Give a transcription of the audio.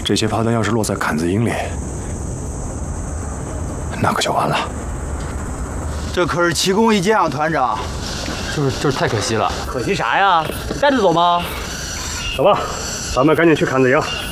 这些炮弹要是落在坎子营里，那可就完了。 这可是奇功一件啊，团长。 就是太可惜了。 可惜啥呀？带着走吗？ 走吧，咱们赶紧去坎子营。